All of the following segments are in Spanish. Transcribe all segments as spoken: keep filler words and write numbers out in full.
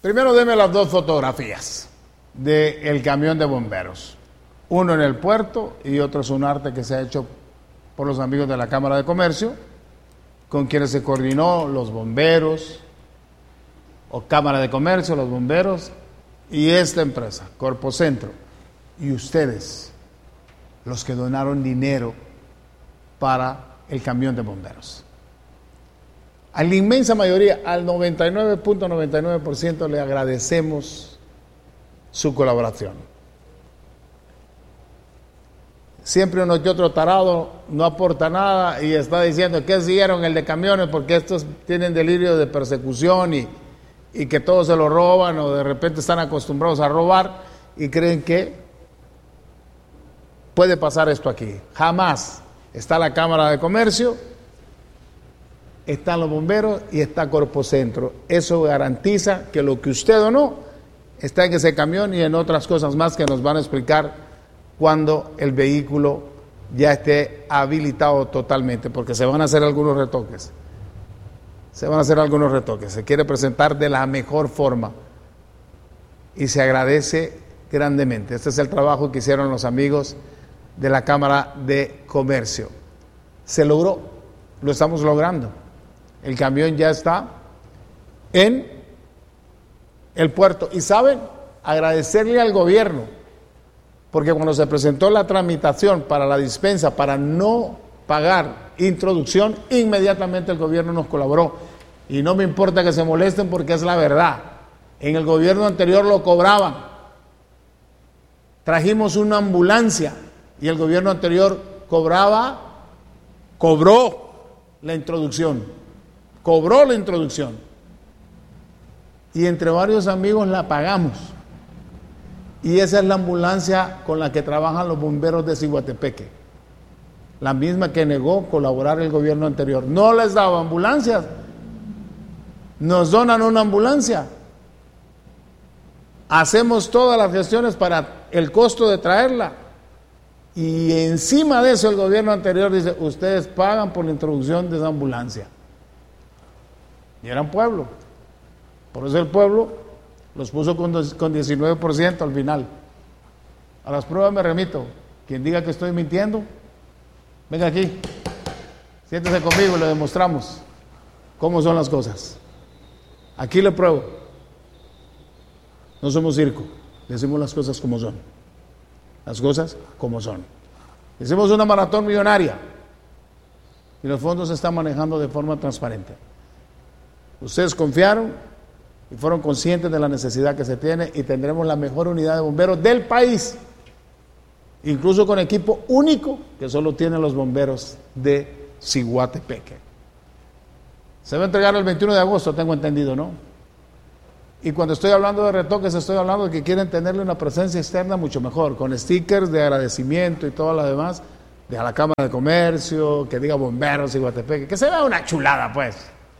Primero deme las dos fotografías del camión de bomberos. Uno en el puerto y otro es un arte que se ha hecho por los amigos de la Cámara de Comercio, con quienes se coordinó los bomberos, o Cámara de Comercio, los bomberos, y esta empresa, Corpocentro, y ustedes, los que donaron dinero para el camión de bomberos. A la inmensa mayoría, al noventa y nueve punto noventa y nueve por ciento le agradecemos su colaboración. Siempre uno que otro tarado no aporta nada y está diciendo que siguieron el de camiones porque estos tienen delirio de persecución y, y que todos se lo roban o de repente están acostumbrados a robar y creen que puede pasar esto aquí. Jamás. Está la Cámara de Comercio, están los bomberos y está Corpocentro. Eso garantiza que lo que usted donó está en ese camión y en otras cosas más que nos van a explicar cuando el vehículo ya esté habilitado totalmente, porque se van a hacer algunos retoques. Se van a hacer algunos retoques. Se quiere presentar de la mejor forma y se agradece grandemente. Este es el trabajo que hicieron los amigos de la Cámara de Comercio. Se logró, lo estamos logrando. El camión ya está en el puerto. Y saben, agradecerle al gobierno, porque cuando se presentó la tramitación para la dispensa, para no pagar introducción, inmediatamente el gobierno nos colaboró. Y no me importa que se molesten porque es la verdad. En el gobierno anterior lo cobraban. Trajimos una ambulancia y el gobierno anterior cobraba, cobró la introducción, cobró la introducción. Y entre varios amigos la pagamos. Y esa es la ambulancia con la que trabajan los bomberos de Ciguatepeque. La misma que negó colaborar el gobierno anterior. No les daba ambulancias. Nos donan una ambulancia. Hacemos todas las gestiones para el costo de traerla. Y encima de eso el gobierno anterior dice, ustedes pagan por la introducción de esa ambulancia. Y eran pueblo. Por eso el pueblo los puso con, dos, con diecinueve por ciento al final. A las pruebas me remito. Quien diga que estoy mintiendo, venga aquí, siéntese conmigo y le demostramos cómo son las cosas. Aquí le pruebo. No somos circo, decimos las cosas como son. Las cosas como son. Hicimos una maratón millonaria y los fondos se están manejando de forma transparente. Ustedes confiaron y fueron conscientes de la necesidad que se tiene y tendremos la mejor unidad de bomberos del país, incluso con equipo único que solo tienen los bomberos de Ciguatepeque. Se va a entregar el veintiuno de agosto, tengo entendido, ¿no? Y cuando estoy hablando de retoques, estoy hablando de que quieren tenerle una presencia externa mucho mejor, con stickers de agradecimiento y todo lo demás, de la Cámara de Comercio, que diga bomberos Ciguatepeque, que se vea una chulada, pues.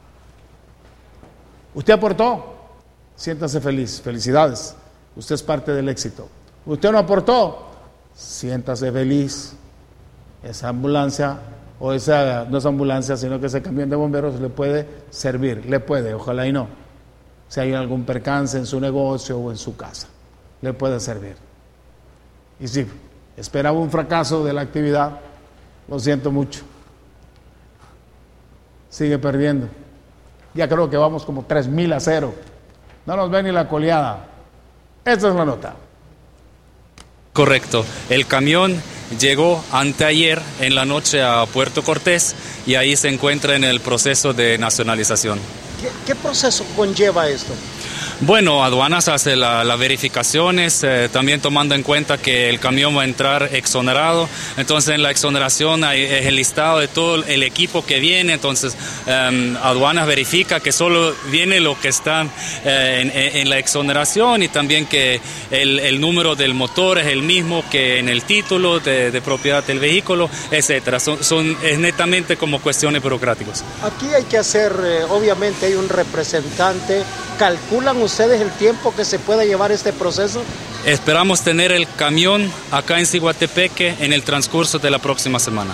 Usted aportó, siéntase feliz, felicidades, usted es parte del éxito. Usted no aportó, siéntase feliz, esa ambulancia, o esa, no es ambulancia, sino que ese camión de bomberos le puede servir, le puede, ojalá y no, si hay algún percance en su negocio o en su casa, le puede servir. Y si esperaba un fracaso de la actividad, lo siento mucho, sigue perdiendo. Ya creo que vamos como tres mil a cero. No nos ve ni la coleada. Esta es la nota. Correcto. El camión llegó anteayer en la noche a Puerto Cortés y ahí se encuentra en el proceso de nacionalización. ¿Qué, qué proceso conlleva esto? Bueno, aduanas hace las la verificaciones, eh, también tomando en cuenta que el camión va a entrar exonerado. Entonces en la exoneración hay, es el listado de todo el equipo que viene. Entonces eh, aduanas verifica que solo viene lo que está eh, en, en la exoneración y también que el, el número del motor es el mismo que en el título de, de propiedad del vehículo, etcétera. Son, son es netamente como cuestiones burocráticas. Aquí hay que hacer, eh, obviamente hay un representante. ¿Calculan ustedes el tiempo que se pueda llevar este proceso? Esperamos tener el camión acá en Ciguatepeque en el transcurso de la próxima semana.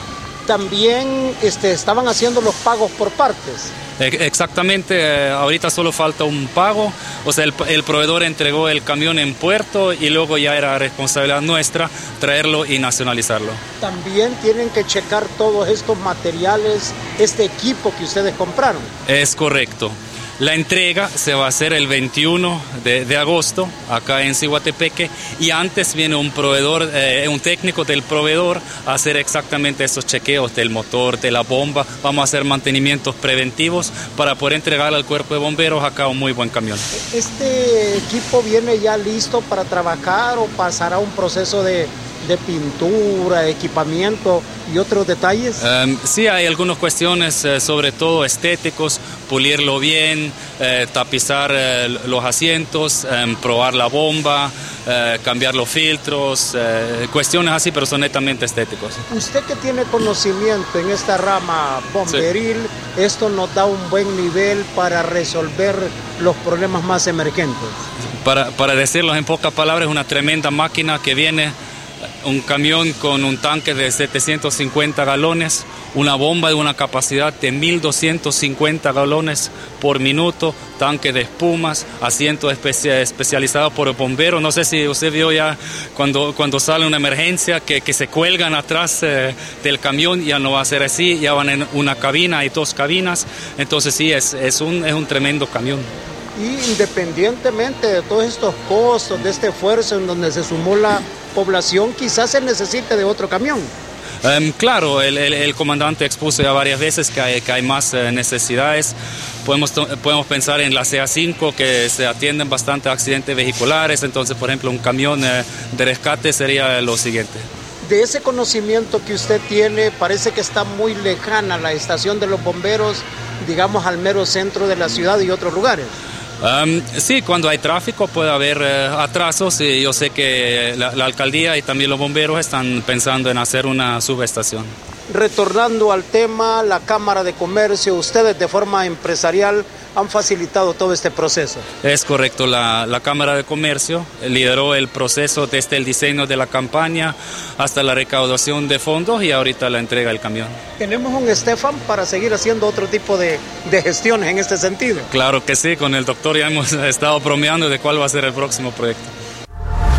También este, estaban haciendo los pagos por partes. Exactamente, eh, ahorita solo falta un pago, o sea, el, el proveedor entregó el camión en puerto y luego ya era responsabilidad nuestra traerlo y nacionalizarlo. También tienen que checar todos estos materiales, este equipo que ustedes compraron. Es correcto. La entrega se va a hacer el veintiuno de, de agosto acá en Ciguatepeque y antes viene un proveedor, eh, un técnico del proveedor a hacer exactamente esos chequeos del motor, de la bomba. Vamos a hacer mantenimientos preventivos para poder entregar al cuerpo de bomberos acá un muy buen camión. ¿Este equipo viene ya listo para trabajar o pasará un proceso de, de pintura, equipamiento y otros detalles? Um, sí, hay algunas cuestiones, eh, sobre todo estéticos, pulirlo bien, eh, tapizar eh, los asientos, eh, probar la bomba, eh, cambiar los filtros, eh, cuestiones así, pero son netamente estéticos. Usted que tiene conocimiento en esta rama bomberil, sí. Esto nos da un buen nivel para resolver los problemas más emergentes. Para, para decirlo en pocas palabras, es una tremenda máquina que viene. Un camión con un tanque de setecientos cincuenta galones, una bomba de una capacidad de mil doscientos cincuenta galones por minuto, tanque de espumas, asiento especia, especializado por el bombero. No sé si usted vio ya cuando, cuando sale una emergencia que, que se cuelgan atrás eh, del camión, ya no va a ser así, ya van en una cabina, hay dos cabinas, entonces sí, es, es, un, es un tremendo camión. Y independientemente de todos estos costos, de este esfuerzo en donde se sumó la población, quizás se necesite de otro camión. Um, claro, el, el, el comandante expuso ya varias veces que hay, que hay más eh, necesidades. Podemos, podemos pensar en la C A cinco, que se atienden bastante accidentes vehiculares, entonces, por ejemplo, un camión eh, de rescate sería lo siguiente. De ese conocimiento que usted tiene, parece que está muy lejana la estación de los bomberos, digamos, al mero centro de la ciudad y otros lugares. Um, sí, cuando hay tráfico puede haber eh, atrasos y yo sé que la, la alcaldía y también los bomberos están pensando en hacer una subestación. Retornando al tema, la Cámara de Comercio, ustedes de forma empresarial han facilitado todo este proceso. Es correcto, la, la Cámara de Comercio lideró el proceso desde el diseño de la campaña hasta la recaudación de fondos y ahorita la entrega del camión. ¿Tenemos un Estefan para seguir haciendo otro tipo de, de gestiones en este sentido? Claro que sí, con el doctor ya hemos estado bromeando de cuál va a ser el próximo proyecto.